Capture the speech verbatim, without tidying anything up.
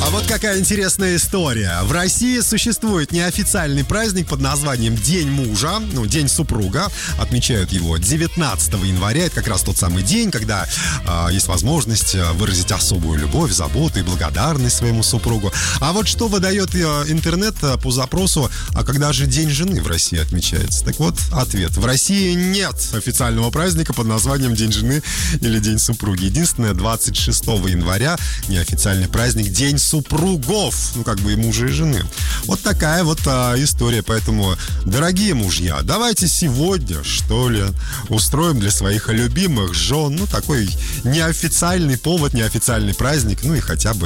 А вот какая интересная история. В России существует неофициальный праздник под названием День мужа, ну, День супруга. Отмечают его девятнадцатого января. Это как раз тот самый день, когда э, есть возможность выразить особую любовь, заботу и благодарность своему супругу. А вот что выдает э, интернет по запросу, а когда же День жены в России отмечается? Так вот, ответ. В России нет официального праздника под названием День жены или День супруги. Единственное, двадцать шестого января неофициальный праздник День супругов. Ну, как бы и мужа, и жены. Вот такая вот а, история. Поэтому, дорогие мужья, давайте сегодня, что ли, устроим для своих любимых жен, ну, такой неофициальный повод, неофициальный праздник, ну, и хотя бы